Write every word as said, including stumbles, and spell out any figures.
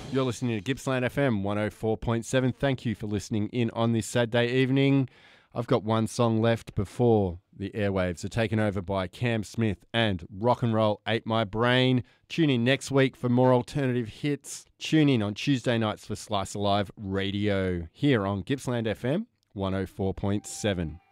You're listening to Gippsland F M one oh four point seven. Thank you for listening in on this Saturday evening. I've got one song left before the airwaves are taken over by Cam Smith and Rock and Roll Ate My Brain. Tune in next week for more alternative hits. Tune in on Tuesday nights for Slice Alive Radio here on Gippsland F M one oh four point seven.